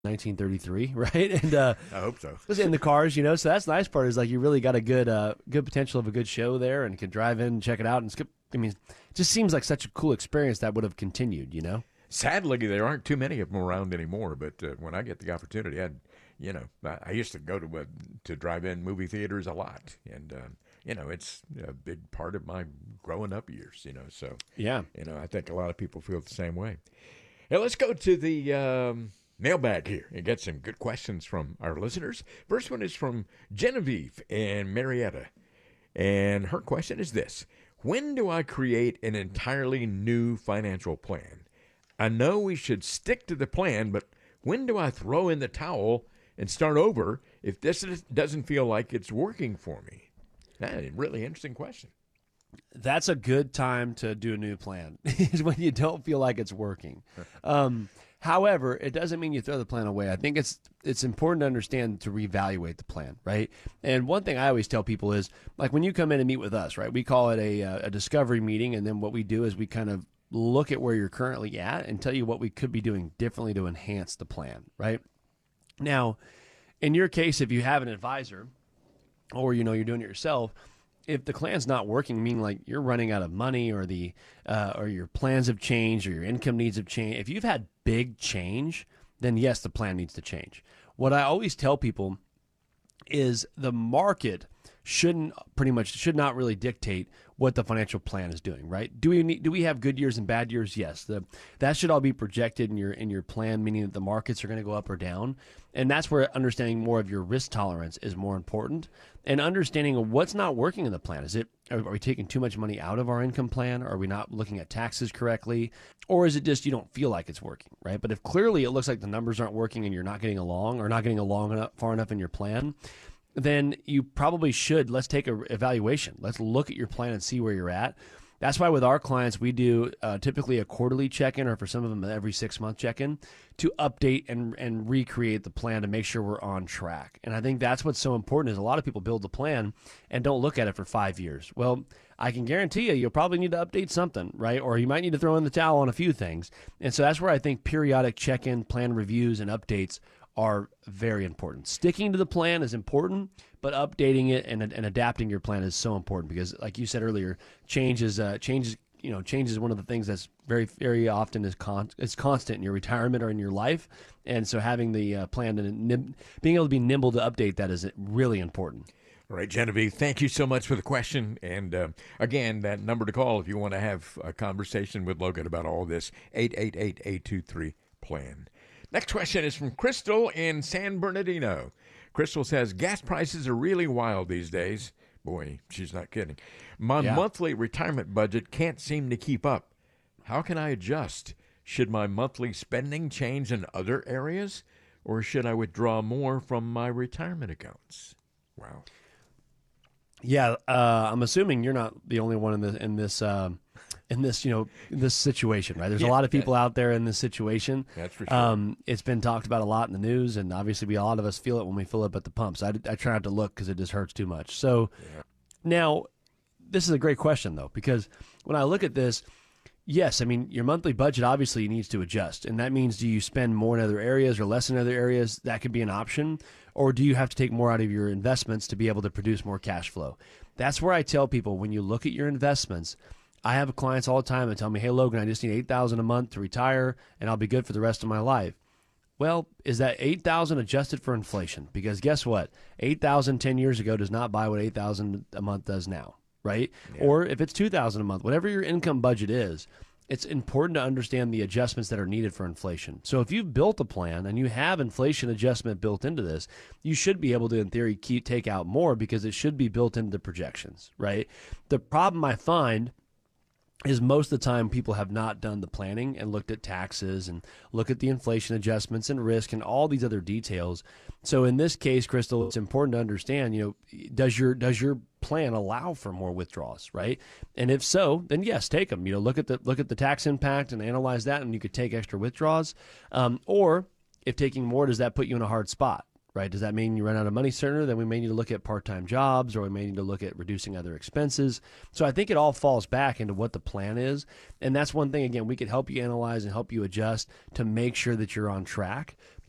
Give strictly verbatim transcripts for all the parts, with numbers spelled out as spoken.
nineteen thirty-three, right? And uh, I hope so. just in the cars, you know. So that's the nice part is like you really got a good, uh, good potential of a good show there, and can drive in and check it out and skip. I mean, it just seems like such a cool experience that would have continued, you know. Sadly, there aren't too many of them around anymore. But uh, when I get the opportunity, I'd, you know, I, I used to go to uh, to drive-in movie theaters a lot, and uh, you know, it's a big part of my growing up years. You know, so Yeah. you know, I think a lot of people feel the same way. Hey, let's go to the um, mailbag here and get some good questions from our listeners. First one is from Genevieve in Marietta, and her question is this: when do I create an entirely new financial plan? I know we should stick to the plan, but when do I throw in the towel and start over if this is, doesn't feel like it's working for me? That's a really interesting question. That's a good time to do a new plan is when you don't feel like it's working. Um, however, it doesn't mean you throw the plan away. I think it's it's important to understand to reevaluate the plan, right? And one thing I always tell people is like when you come in and meet with us, right? We call it a uh, a discovery meeting, and then what we do is we kind of look at where you're currently at and tell you what we could be doing differently to enhance the plan, right? Now, in your case, if you have an advisor or you know you're doing it yourself, if the plan's not working, meaning like you're running out of money or the uh, or your plans have changed or your income needs have changed, if you've had big change, then yes, the plan needs to change. What I always tell people is the market shouldn't pretty much should not really dictate what the financial plan is doing, right? Do we need, do we have good years and bad years? Yes. The, that should all be projected in your in your plan, meaning that the markets are going to go up or down. And that's where understanding more of your risk tolerance is more important. And understanding what's not working in the plan. Is it are, are we taking too much money out of our income plan? Are we not looking at taxes correctly? Or is it just you don't feel like it's working, right? But if clearly it looks like the numbers aren't working and you're not getting along or not getting along enough, far enough in your plan, then you probably should, let's take a evaluation. Let's look at your plan and see where you're at. That's why with our clients, we do uh, typically a quarterly check-in, or for some of them, every six-month check-in to update and, and recreate the plan to make sure we're on track. And I think that's what's so important is a lot of people build the plan and don't look at it for five years. Well, I can guarantee you, you'll probably need to update something, right? Or you might need to throw in the towel on a few things. And so that's where I think periodic check-in, plan reviews, and updates are very important. Sticking to the plan is important, but updating it and, and adapting your plan is so important because, like you said earlier, change is uh, change is you know change is one of the things that's very very often is con is constant in your retirement or in your life, and so having the uh, plan and nim- being able to be nimble to update that is really important. All right, Genevieve, thank you so much for the question. And uh, again, that number to call if you want to have a conversation with Logan about all this, eight eight eight, eight two three, plan. Next question is from Crystal in San Bernardino. Crystal says, gas prices are really wild these days. Boy, she's not kidding. My Yeah. monthly retirement budget can't seem to keep up. How can I adjust? Should my monthly spending change in other areas, or should I withdraw more from my retirement accounts? Wow. Yeah, uh, I'm assuming you're not the only one in this in this um, in this you know in this situation, right? There's Yeah, a lot of that- people out there in this situation. That's for sure. Um, it's been talked about a lot in the news, and obviously, we a lot of us feel it when we fill up at the pumps. I, I try not to look because it just hurts too much. So now, this is a great question though, because when I look at this, yes, I mean your monthly budget obviously needs to adjust, and that means do you spend more in other areas or less in other areas? That could be an option, or do you have to take more out of your investments to be able to produce more cash flow? That's where I tell people when you look at your investments. I have clients all the time that tell me, "Hey, Logan, I just need eight thousand a month to retire, and I'll be good for the rest of my life." Well, is that eight thousand adjusted for inflation? Because guess what? eight thousand ten years ago does not buy what eight thousand a month does now, right? Yeah. Or if it's two thousand a month, whatever your income budget is, it's important to understand the adjustments that are needed for inflation. So if you've built a plan and you have inflation adjustment built into this, you should be able to, in theory, keep take out more because it should be built into the projections, right? The problem I find is most of the time people have not done the planning and looked at taxes and look at the inflation adjustments and risk and all these other details. So in this case, Crystal, it's important to understand, you know, does your does your plan allow for more withdrawals, right? And if so, then yes, take them. You know, look at the look at the tax impact and analyze that, and you could take extra withdrawals. Um, or if taking more, does that put you in a hard spot? Right? Does that mean you run out of money sooner? Then we may need to look at part-time jobs, or we may need to look at reducing other expenses. So I think it all falls back into what the plan is. And that's one thing, again, we could help you analyze and help you adjust to make sure that you're on track.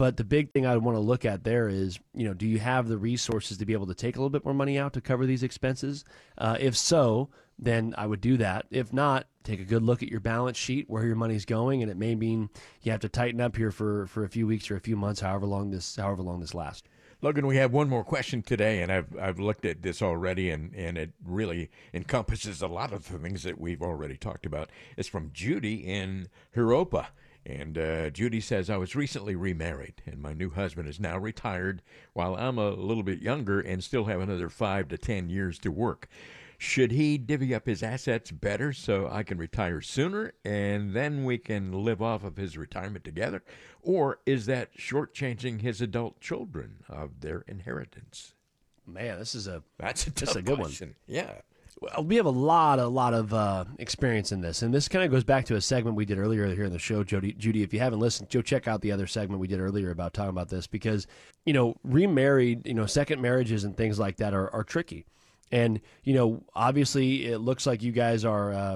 But the big thing I want to look at there is, you know, do you have the resources to be able to take a little bit more money out to cover these expenses? Uh, if so, then I would do that. If not, take a good look at your balance sheet, where your money's going, and it may mean you have to tighten up here for, for a few weeks or a few months, however long this however long this lasts. Logan, we have one more question today, and I've I've looked at this already, and, and it really encompasses a lot of the things that we've already talked about. It's from Judy in Europa. And uh, Judy says, I was recently remarried, and my new husband is now retired, while I'm a little bit younger and still have another five to ten years to work. Should he divvy up his assets better so I can retire sooner and then we can live off of his retirement together? Or is that shortchanging his adult children of their inheritance? Man, this is a that's a tough that's a good question. One. Yeah. Well, we have a lot, a lot of uh, experience in this, and this kind of goes back to a segment we did earlier here in the show, Jody. Judy, if you haven't listened, go check out the other segment we did earlier about talking about this, because, you know, remarried, you know, second marriages and things like that are, are tricky, and you know, obviously, it looks like you guys are uh,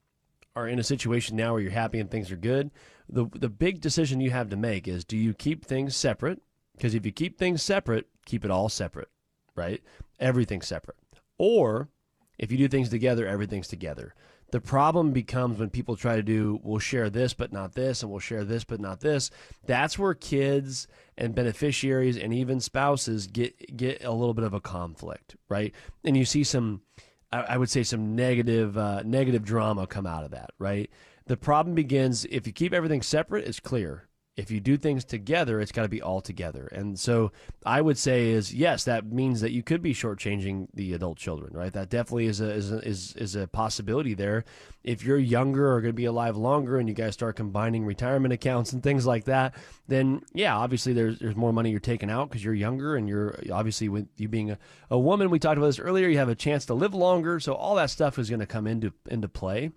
are in a situation now where you're happy and things are good. The the big decision you have to make is, do you keep things separate? Because if you keep things separate, keep it all separate, right? Everything separate, or if you do things together, everything's together. The problem becomes when people try to do, we'll share this but not this, and we'll share this but not this. That's where kids and beneficiaries and even spouses get get a little bit of a conflict, right? And you see some, I would say, some negative uh, negative drama come out of that, right? The problem begins if you keep everything separate, it's clear. If you do things together, it's got to be all together. And so I would say is, yes, that means that you could be shortchanging the adult children, right? That definitely is a, is a, is, is a possibility there. If you're younger or going to be alive longer and you guys start combining retirement accounts and things like that, then yeah, obviously there's there's more money you're taking out because you're younger, and you're obviously, with you being a, a woman, we talked about this earlier, you have a chance to live longer. So all that stuff is going to come into into play.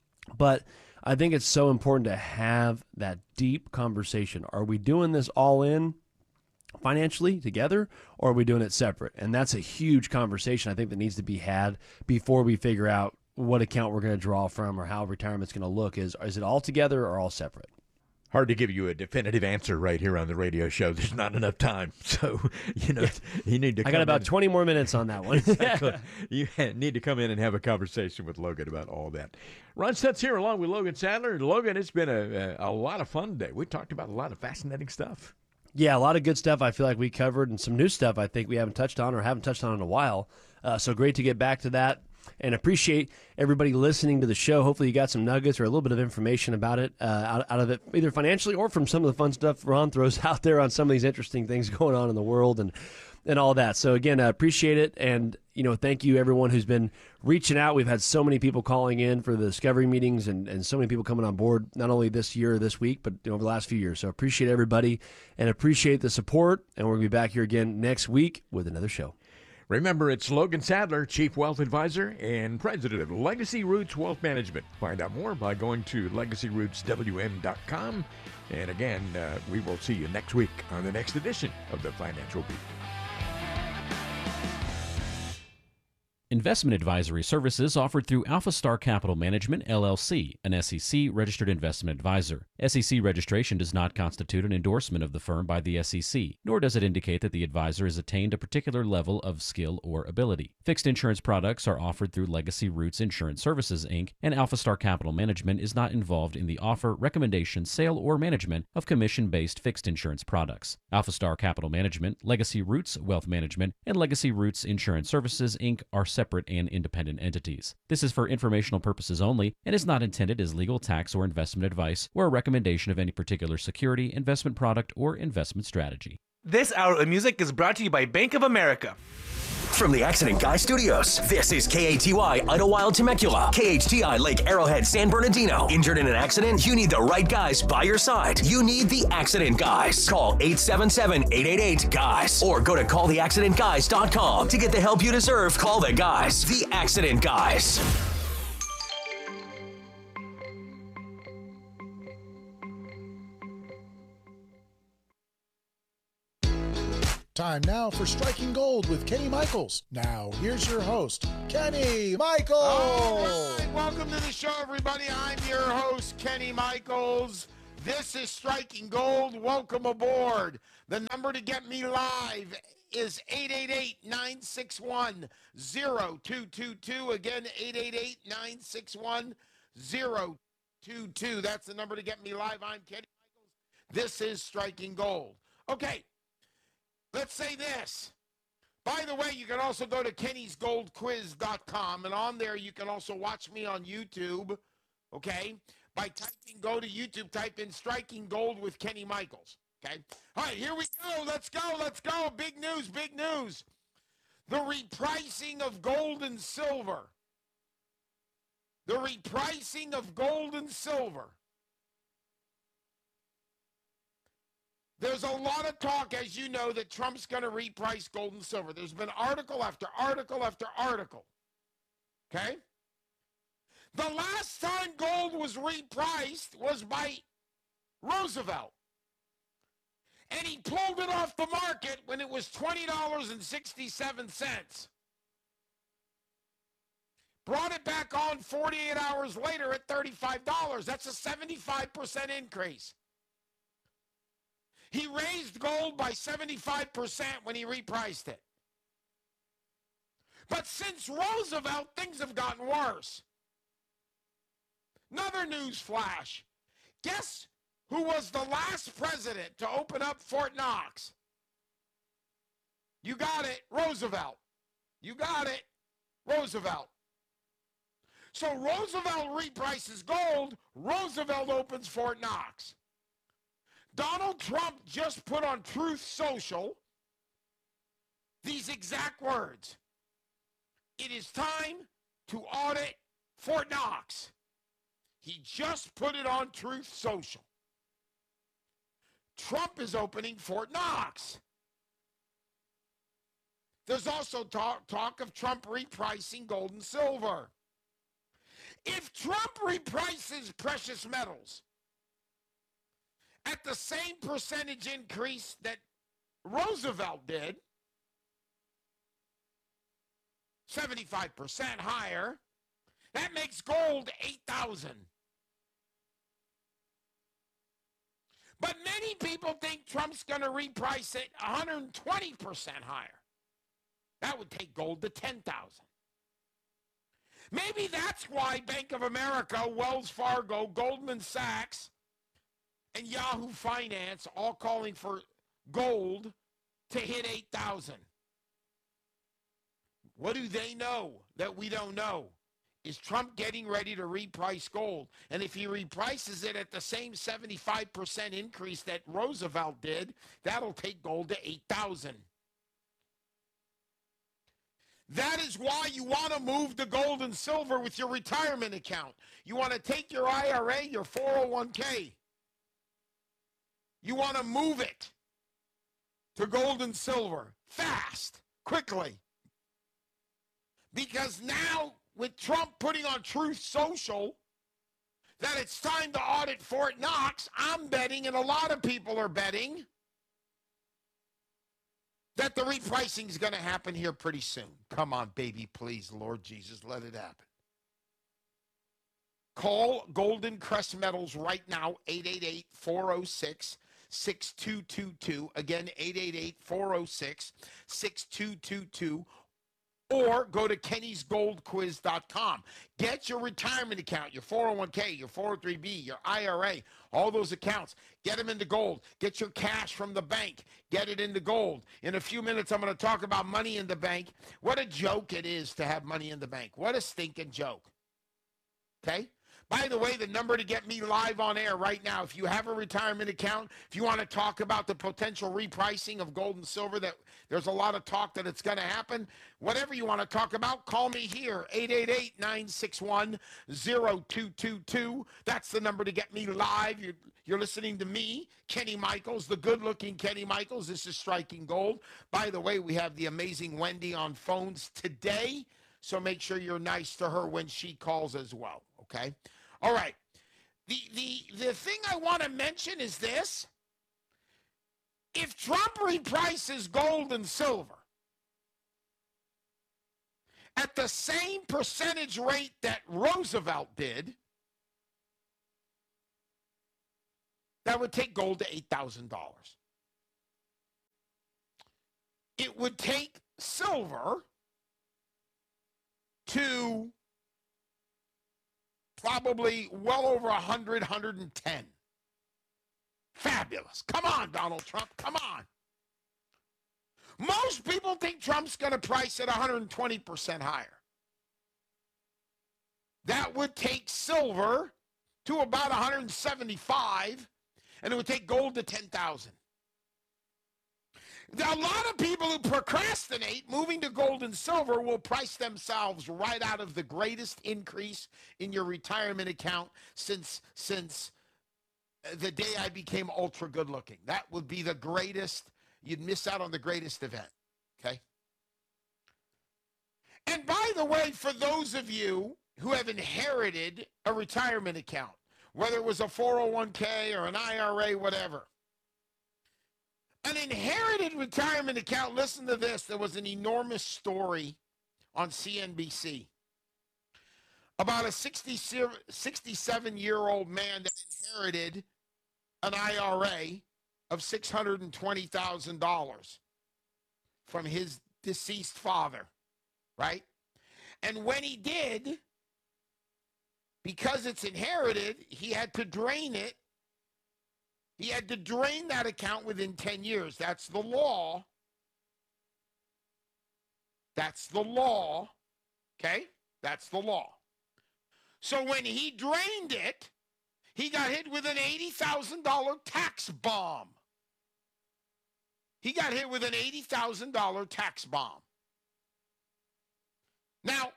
But I think it's so important to have that deep conversation. Are we doing this all in financially together, or are we doing it separate? And that's a huge conversation I think that needs to be had before we figure out what account we're going to draw from or how retirement's going to look. Is is it all together or all separate? Hard to give you a definitive answer right here on the radio show. There's not enough time. So, you know, you need to come I got about in. twenty more minutes on that one. Exactly. You need to come in and have a conversation with Logan about all that. Ron Stutz here along with Logan Sadler. Logan, it's been a, a, a lot of fun today. We talked about a lot of fascinating stuff. Yeah, a lot of good stuff I feel like we covered, and some new stuff I think we haven't touched on or haven't touched on in a while. Uh, so great to get back to that. And appreciate everybody listening to the show. Hopefully you got some nuggets or a little bit of information about it, uh, out, out of it, either financially or from some of the fun stuff Ron throws out there on some of these interesting things going on in the world and and all that. So again, I appreciate it. And, you know, thank you everyone who's been reaching out. We've had so many people calling in for the discovery meetings, and, and so many people coming on board, not only this year or this week, but you know, over the last few years. So appreciate everybody and appreciate the support. And we're going to be back here again next week with another show. Remember, it's Logan Sadler, Chief Wealth Advisor and President of Legacy Roots Wealth Management. Find out more by going to legacy roots w m dot com. And again, uh, we will see you next week on the next edition of the Financial Beat. Investment advisory services offered through AlphaStar Capital Management, L L C, an S E C-registered investment advisor. S E C registration does not constitute an endorsement of the firm by the S E C, nor does it indicate that the advisor has attained a particular level of skill or ability. Fixed insurance products are offered through Legacy Roots Insurance Services, Incorporated, and AlphaStar Capital Management is not involved in the offer, recommendation, sale, or management of commission-based fixed insurance products. AlphaStar Capital Management, Legacy Roots Wealth Management, and Legacy Roots Insurance Services, Incorporated are separate and independent entities. This is for informational purposes only and is not intended as legal, tax, or investment advice or a recommendation of any particular security, investment product, or investment strategy. This hour of music is brought to you by Bank of America. From the Accident Guy Studios, this is K A T Y Idlewild Temecula, K H T I Lake Arrowhead San Bernardino. Injured in an accident? You need the right guys by your side. You need the Accident Guys. Call eight seven seven, eight eight eight, G U Y S or go to call the accident guys dot com to get the help you deserve. Call the guys, the Accident Guys. Time now for Striking Gold with Kenny Michaels. Now, here's your host, Kenny Michaels. All right, welcome to the show, everybody. I'm your host, Kenny Michaels. This is Striking Gold. Welcome aboard. The number to get me live is eight eight eight, nine six one, zero two two two. Again, eight eight eight, nine six one, zero two two. That's the number to get me live. I'm Kenny Michaels. This is Striking Gold. Okay, let's say this. By the way, you can also go to kennys gold quiz dot com, and on there you can also watch me on YouTube, okay? By typing, go to YouTube, type in Striking Gold with Kenny Michaels, okay? All right, here we go. Let's go. Let's go. Big news, big news. The repricing of gold and silver. The repricing of gold and silver. There's a lot of talk, as you know, that Trump's going to reprice gold and silver. There's been article after article after article, okay? The last time gold was repriced was by Roosevelt. And he pulled it off the market when it was twenty dollars and sixty-seven cents. Brought it back on forty-eight hours later at thirty-five dollars. That's a seventy-five percent increase. He raised gold by seventy-five percent when he repriced it. But since Roosevelt, things have gotten worse. Another news flash. Guess who was the last president to open up Fort Knox? You got it, Roosevelt. You got it, Roosevelt. So Roosevelt reprices gold, Roosevelt opens Fort Knox. Donald Trump just put on Truth Social these exact words. It is time to audit Fort Knox. He just put it on Truth Social. Trump is opening Fort Knox. There's also talk, talk of Trump repricing gold and silver. If Trump reprices precious metals at the same percentage increase that Roosevelt did, seventy-five percent higher, that makes gold eight thousand. But many people think Trump's going to reprice it one hundred twenty percent higher. That would take gold to ten thousand. Maybe that's why Bank of America, Wells Fargo, Goldman Sachs, and Yahoo Finance all calling for gold to hit eight thousand. What do they know that we don't know? Is Trump getting ready to reprice gold? And if he reprices it at the same seventy-five percent increase that Roosevelt did, that'll take gold to eight thousand. That is why you want to move to gold and silver with your retirement account. You want to take your I R A, your four oh one k. You want to move it to gold and silver fast, quickly. Because now, with Trump putting on Truth Social that it's time to audit Fort Knox, I'm betting, and a lot of people are betting, that the repricing is going to happen here pretty soon. Come on, baby, please, Lord Jesus, let it happen. Call Golden Crest Metals right now, eight eight eight, four oh six, six two two two. Again, eight eight eight, four oh six, six two two two. Or go to kennys gold quiz dot com. Get your retirement account, your four oh one k, your four oh three b, your I R A, all those accounts. Get them into gold. Get your cash from the bank. Get it into gold. In a few minutes, I'm going to talk about money in the bank. What a joke it is to have money in the bank. What a stinking joke. Okay? By the way, the number to get me live on air right now, if you have a retirement account, if you want to talk about the potential repricing of gold and silver, that there's a lot of talk that it's going to happen, whatever you want to talk about, call me here, eight eight eight, nine six one, zero two two two. That's the number to get me live. You're, you're listening to me, Kenny Michaels, the good-looking Kenny Michaels. This is Striking Gold. By the way, we have the amazing Wendy on phones today, so make sure you're nice to her when she calls as well, okay? All right. The, the, the thing I want to mention is this. If Trump reprices gold and silver at the same percentage rate that Roosevelt did, That would take gold to eight thousand dollars. It would take silver to probably well over one hundred, one hundred ten. Fabulous. Come on, Donald Trump. Come on. Most people think Trump's going to price it one hundred twenty percent higher. That would take silver to about one hundred seventy-five, and it would take gold to ten thousand. A lot of people who procrastinate moving to gold and silver will price themselves right out of the greatest increase in your retirement account since since the day I became ultra good looking. That would be the greatest. You'd miss out on the greatest event. Okay. And by the way, for those of you who have inherited a retirement account, whether it was a four oh one k or an I R A, whatever, an inherited retirement account, listen to this. There was an enormous story on C N B C about a sixty-seven-year-old man that inherited an I R A of six hundred twenty thousand dollars from his deceased father, right? And when he did, because it's inherited, he had to drain it. He had to drain that account within ten years. That's the law. That's the law. Okay? That's the law. So when he drained it, he got hit with an eighty thousand dollars tax bomb. He got hit with an eighty thousand dollars tax bomb. Now,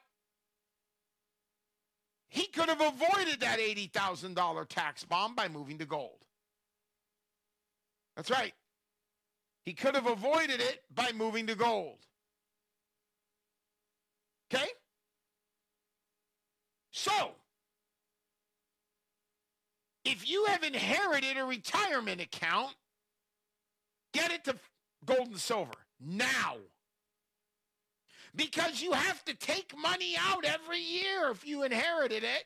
he could have avoided that eighty thousand dollars tax bomb by moving to gold. That's right. He could have avoided it by moving to gold. Okay? So, if you have inherited a retirement account, get it to gold and silver now. Because you have to take money out every year if you inherited it.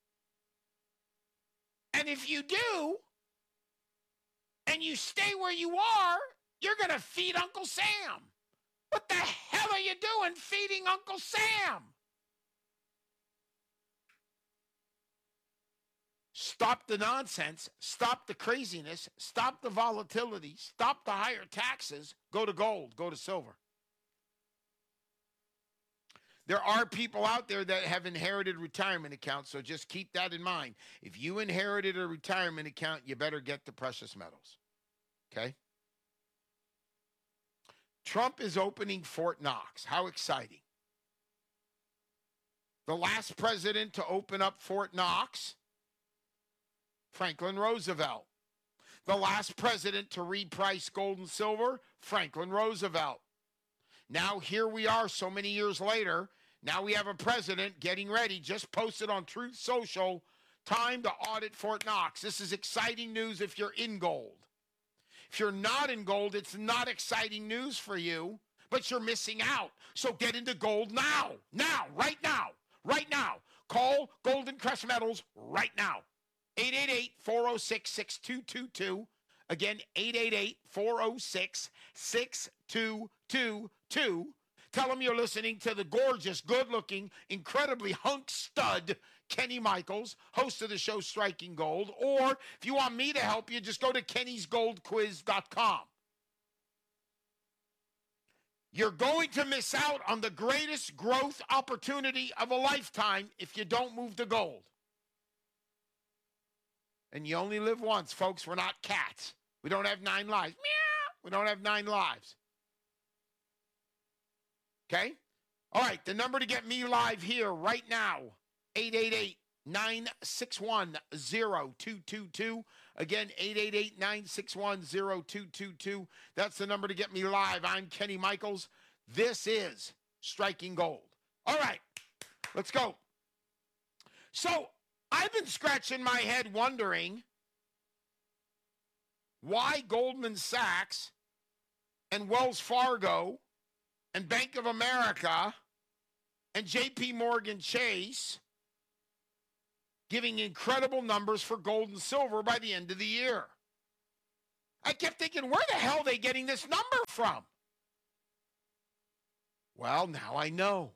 And if you do, and you stay where you are, you're going to feed Uncle Sam. What the hell are you doing feeding Uncle Sam? Stop the nonsense. Stop the craziness. Stop the volatility. Stop the higher taxes. Go to gold. Go to silver. There are people out there that have inherited retirement accounts, so just keep that in mind. If you inherited a retirement account, you better get the precious metals. Okay? Trump is opening Fort Knox. How exciting. The last president to open up Fort Knox, Franklin Roosevelt. The last president to reprice gold and silver, Franklin Roosevelt. Now here we are so many years later. Now we have a president getting ready, just posted on Truth Social, time to audit Fort Knox. This is exciting news if you're in gold. If you're not in gold, it's not exciting news for you, but you're missing out. So get into gold now, now, right now, right now. Call Golden Crest Metals right now. eight eight eight, four oh six, six two two two. Again, eight eight eight, four oh six, six two two two. Tell them you're listening to the gorgeous, good-looking, incredibly hunk stud Kenny Michaels, host of the show Striking Gold. Or if you want me to help you, just go to kennys gold quiz dot com. You're going to miss out on the greatest growth opportunity of a lifetime if you don't move to gold. And you only live once, folks. We're not cats. We don't have nine lives. Meow. We don't have nine lives. Okay? All right, the number to get me live here right now, eight eight eight, nine six one, zero two two two. Again, eight eight eight, nine six one, zero two two two. That's the number to get me live. I'm Kenny Michaels. This is Striking Gold. All right, let's go. So I've been scratching my head wondering why Goldman Sachs and Wells Fargo and Bank of America and J P Morgan Chase giving incredible numbers for gold and silver by the end of the year. I kept thinking, where the hell are they getting this number from? Well, now I know.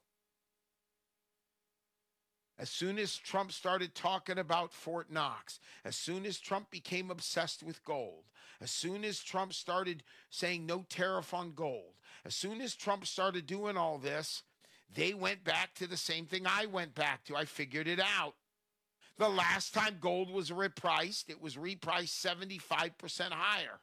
As soon as Trump started talking about Fort Knox, as soon as Trump became obsessed with gold, as soon as Trump started saying no tariff on gold, as soon as Trump started doing all this, they went back to the same thing I went back to. I figured it out. The last time gold was repriced, it was repriced seventy-five percent higher.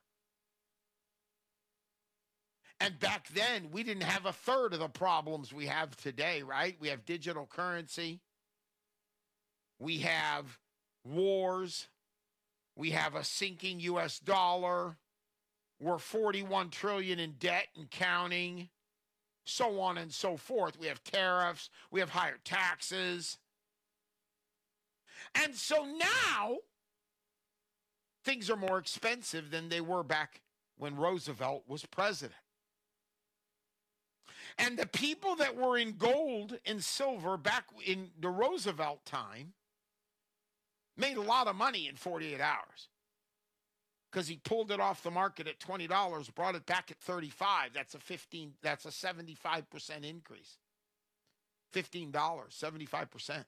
And back then, we didn't have a third of the problems we have today, right? We have digital currency. We have wars. We have a sinking U S dollar. We're forty-one trillion dollars in debt and counting, so on and so forth. We have tariffs. We have higher taxes. And so now, things are more expensive than they were back when Roosevelt was president. And the people that were in gold and silver back in the Roosevelt time made a lot of money in forty-eight hours because he pulled it off the market at twenty dollars, brought it back at thirty-five. That's a fifteen, that's a seventy-five percent increase. fifteen dollars, seventy-five percent.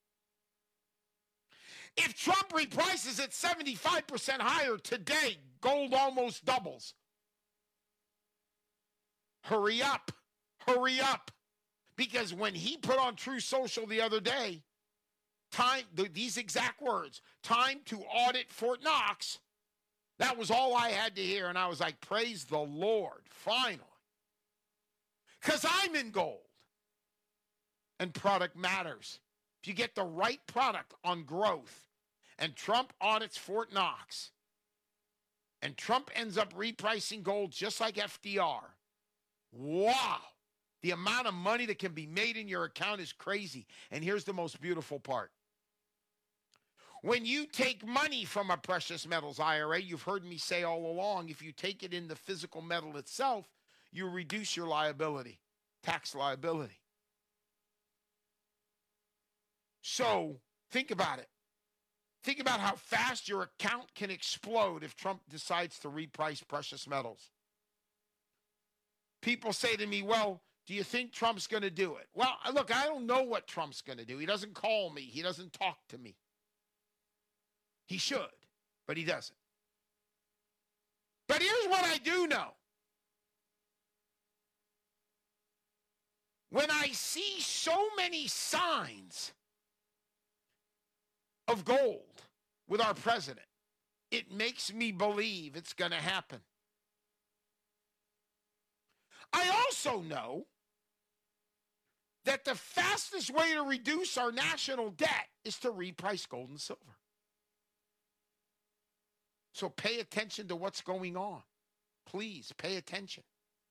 If Trump reprices it seventy-five percent higher today, gold almost doubles. Hurry up. Hurry up. Because when he put on Truth Social the other day, time, th- these exact words, time to audit Fort Knox, that was all I had to hear. And I was like, praise the Lord, finally. Because I'm in gold. And product matters. If you get the right product on growth, and Trump audits Fort Knox, and Trump ends up repricing gold just like F D R, wow. The amount of money that can be made in your account is crazy. And here's the most beautiful part. When you take money from a precious metals I R A, you've heard me say all along, if you take it in the physical metal itself, you reduce your liability, tax liability. So think about it. Think about how fast your account can explode if Trump decides to reprice precious metals. People say to me, well, do you think Trump's going to do it? Well, look, I don't know what Trump's going to do. He doesn't call me. He doesn't talk to me. He should, but he doesn't. But here's what I do know. When I see so many signs of gold with our president, it makes me believe it's going to happen. I also know that the fastest way to reduce our national debt is to reprice gold and silver. So pay attention to what's going on. Please pay attention.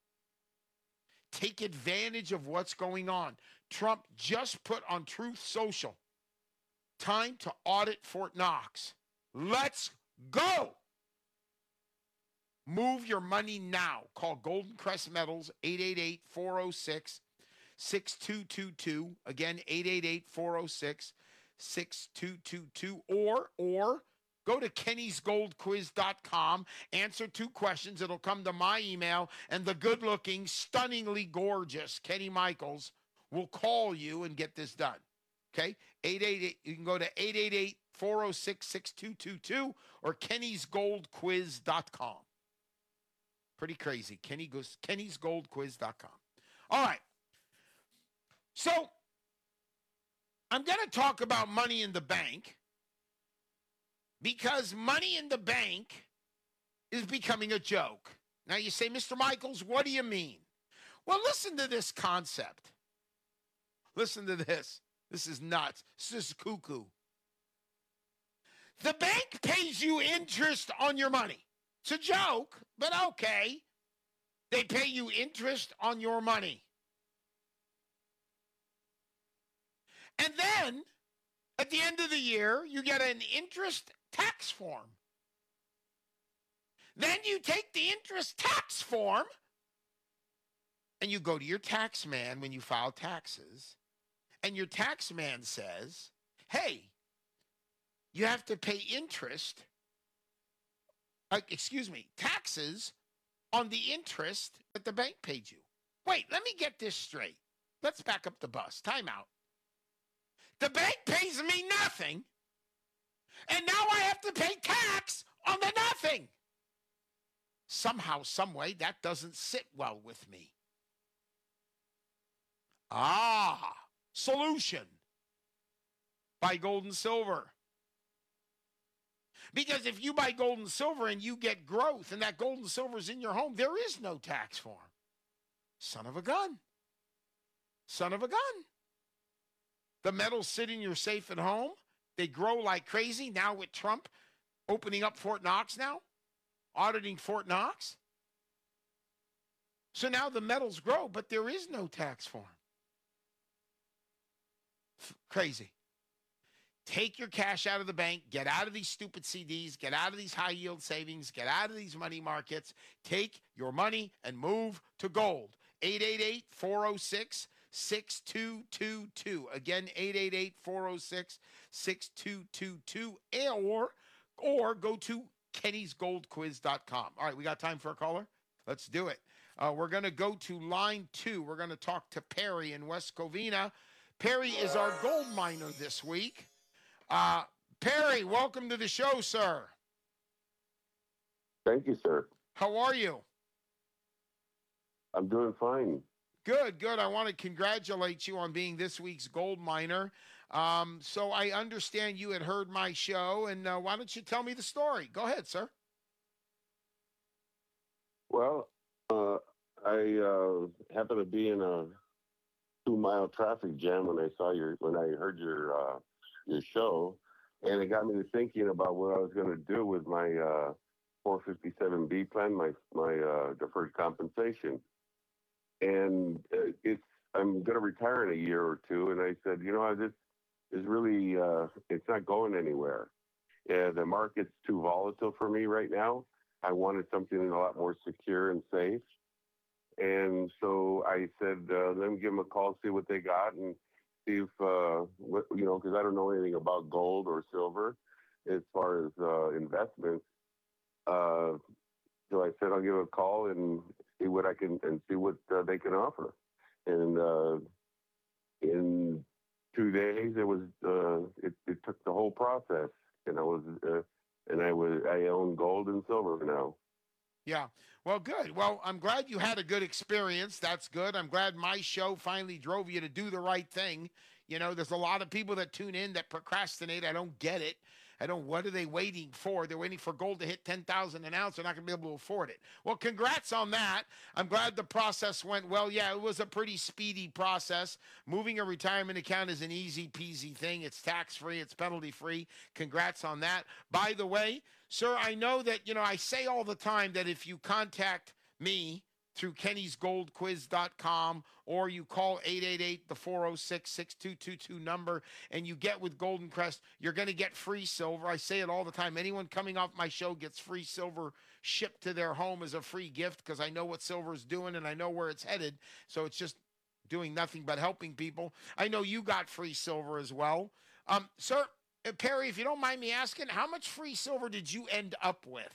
Take advantage of what's going on. Trump just put on Truth Social, time to audit Fort Knox. Let's go. Move your money now. Call Golden Crest Metals, eight eight eight, four oh six, six two two two. Again, eight eight eight, four oh six, six two two two. Or, or go to kennys gold quiz dot com, answer two questions. It'll come to my email, and the good-looking, stunningly gorgeous Kenny Michaels will call you and get this done. Okay? eight eight eight. You can go to eight eight eight, four oh six, six two two two or kennys gold quiz dot com. Pretty crazy. Kenny goes, kennys gold quiz dot com. All right. So I'm going to talk about money in the bank because money in the bank is becoming a joke. Now you say, Mister Michaels, what do you mean? Well, listen to this concept. Listen to this. This is nuts. This is cuckoo. The bank pays you interest on your money. It's a joke, but okay. They pay you interest on your money. And then, at the end of the year, you get an interest tax form. Then you take the interest tax form and you go to your tax man when you file taxes. And your tax man says, hey, you have to pay interest uh, excuse me, taxes on the interest that the bank paid you. Wait, let me get this straight. Let's back up the bus. Time out. The bank pays me nothing, and now I have to pay tax on the nothing. Somehow, some way, that doesn't sit well with me. Ah, solution. Buy gold and silver. Because if you buy gold and silver and you get growth and that gold and silver is in your home, there is no tax for them. Son of a gun. Son of a gun. The metals sit in your safe at home. They grow like crazy. Now with Trump opening up Fort Knox now, auditing Fort Knox. So now the metals grow, but there is no tax for them. F- crazy. Take your cash out of the bank, get out of these stupid C Ds, get out of these high yield savings, get out of these money markets, take your money and move to gold. eight eight eight, four oh six, six two two two. Again, eight eight eight, four oh six, six two two two, or, or go to kennys gold quiz dot com. All right, we got time for a caller? Let's do it. Uh, we're going to go to line two. We're going to talk to Perry in West Covina. Perry is our gold miner this week. Uh, Perry, welcome to the show, sir. Thank you, sir. How are you? I'm doing fine. Good, good. I want to congratulate you on being this week's gold miner. Um, so I understand you had heard my show, and uh, why don't you tell me the story? Go ahead, sir. Well, uh, I uh, happened to be in a two-mile traffic jam when I saw your when I heard your uh, your show, and it got me to thinking about what I was going to do with my uh, four fifty-seven B plan, my my uh, deferred compensation. And uh, it's I'm going to retire in a year or two, and I said, you know, this is really uh, it's not going anywhere. Yeah, the market's too volatile for me right now. I wanted something a lot more secure and safe. And so I said, uh, let me give them a call, see what they got, and see if, uh, what, you know, because I don't know anything about gold or silver as far as uh, investments. Uh, so I said, I'll give a call and see what I can, and see what uh, they can offer. And uh, in two days, it was, uh, it, it took the whole process. And I was, uh, and I was, I own gold and silver now. Yeah. Well, good. Well, I'm glad you had a good experience. That's good. I'm glad my show finally drove you to do the right thing. You know, there's a lot of people that tune in that procrastinate. I don't get it. I don't, what are they waiting for? They're waiting for gold to hit ten thousand an ounce. They're not going to be able to afford it. Well, congrats on that. I'm glad the process went well. Yeah, it was a pretty speedy process. Moving a retirement account is an easy peasy thing. It's tax-free. It's penalty-free. Congrats on that. By the way, sir, I know that, you know, I say all the time that if you contact me through kennys gold quiz dot com or you call eight eight eight, the four oh six, six two two two number and you get with Golden Crest, you're going to get free silver. I say it all the time. Anyone coming off my show gets free silver shipped to their home as a free gift because I know what silver is doing and I know where it's headed. So it's just doing nothing but helping people. I know you got free silver as well. Um, sir, uh, Perry, if you don't mind me asking, how much free silver did you end up with?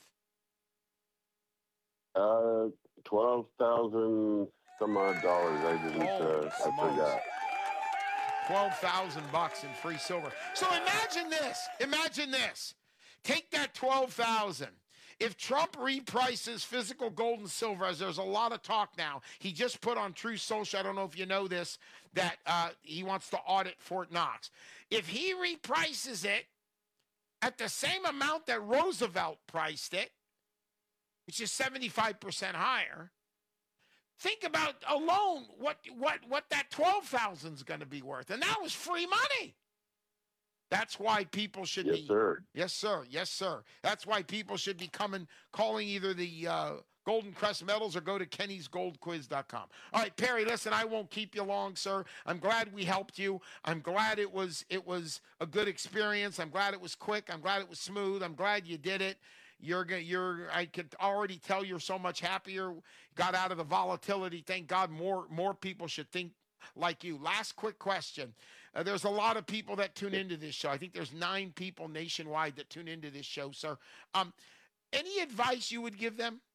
Uh, twelve thousand some odd dollars. I didn't. Holy Uh, I smokes. forgot. twelve thousand bucks in free silver. So imagine this. Imagine this. Take that twelve thousand. If Trump reprices physical gold and silver, as there's a lot of talk now, he just put on Truth Social, I don't know if you know this, that uh, he wants to audit Fort Knox. If he reprices it at the same amount that Roosevelt priced it, which is seventy-five percent higher, think about alone what what what that twelve thousand is going to be worth. And that was free money. That's why people should Yes, be. sir. Yes, sir. Yes, sir. That's why people should be coming, calling either the uh, Golden Crest Metals or go to kennys gold quiz dot com. All right, Perry, listen, I won't keep you long, sir. I'm glad we helped you. I'm glad it was it was a good experience. I'm glad it was quick. I'm glad it was smooth. I'm glad you did it. You're, you're, I could already tell you're so much happier, got out of the volatility. Thank God more, more people should think like you. Last quick question. Uh, there's a lot of people that tune into this show. I think there's nine people nationwide that tune into this show, sir. Um, Any advice you would give them?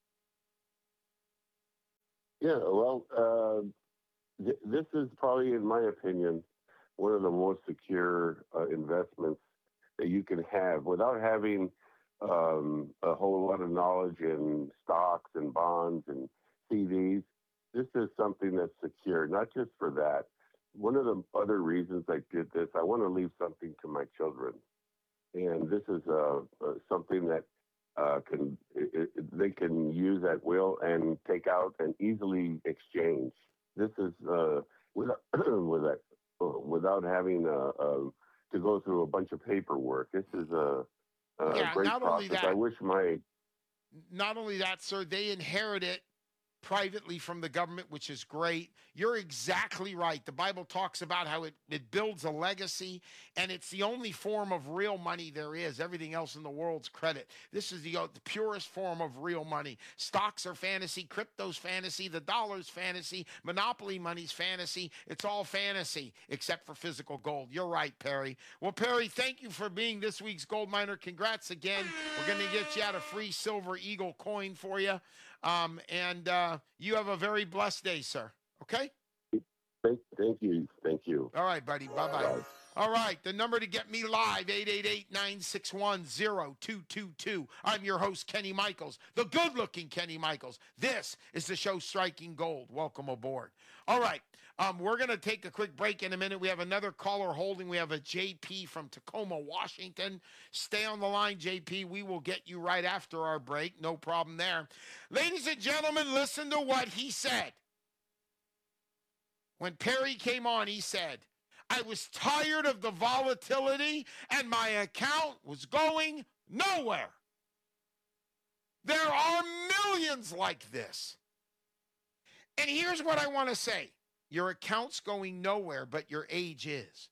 Yeah, well, uh, th- this is probably, in my opinion, one of the most secure uh, investments that you can have without having um, a whole lot of knowledge in stocks and bonds and C Ds. This is something that's secure, not just for that. One of the other reasons I did this, I want to leave something to my children. And this is uh, uh, something that uh, can it, it, they can use at will and take out and easily exchange. This is uh, without without uh, without having uh, uh, to go through a bunch of paperwork. This is a, a Yeah, great not only process. that- I wish my Not only that, sir, they inherit it privately from the government, which is great. You're exactly right. The Bible talks about how it, it builds a legacy, and it's the only form of real money there is. Everything else in the world's credit. This is the, uh, the purest form of real money. Stocks are fantasy, crypto's fantasy, the dollar's fantasy, monopoly money's fantasy. It's all fantasy except for physical gold. You're right, Perry. Well, Perry, thank you for being this week's Gold Miner. Congrats again. We're going to get you out a free Silver Eagle coin for you. Um, and uh, you have a very blessed day, sir. Okay? thank, thank you, thank you. All right, buddy. Bye-bye. Bye. All right, the number to get me live, eight eight eight, nine six one, zero two two two. I'm your host, Kenny Michaels, the good-looking Kenny Michaels. This is the show Striking Gold. Welcome aboard. All right, um, we're going to take a quick break in a minute. We have another caller holding. We have a J P from Tacoma, Washington. Stay on the line, J P. We will get you right after our break. No problem there. Ladies and gentlemen, listen to what he said. When Perry came on, he said, I was tired of the volatility and my account was going nowhere. There are millions like this. And here's what I want to say. Your account's going nowhere, but your age is.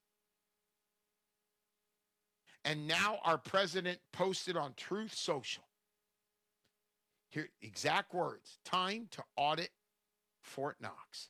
And now our president posted on Truth Social. Here, exact words, time to audit Fort Knox.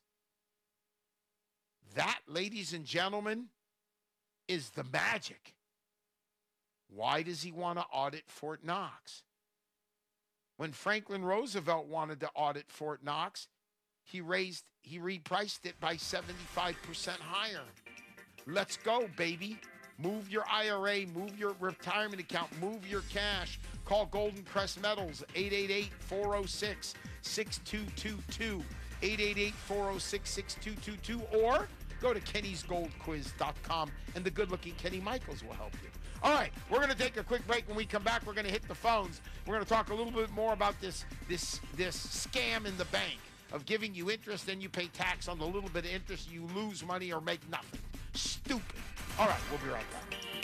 That, ladies and gentlemen, is the magic. Why does he want to audit Fort Knox? When Franklin Roosevelt wanted to audit Fort Knox, he raised, he repriced it by seventy-five percent higher. Let's go, baby. Move your I R A, move your retirement account, move your cash. Call Golden Crest Metals, eight eight eight, four oh six, six two two two, eight eight eight, four oh six, six two two two, or go to kennys gold quiz dot com, and the good-looking Kenny Michaels will help you. All right, we're going to take a quick break. When we come back, we're going to hit the phones. We're going to talk a little bit more about this, this, this scam in the bank of giving you interest, then you pay tax on the little bit of interest, you lose money or make nothing. Stupid. All right, we'll be right back.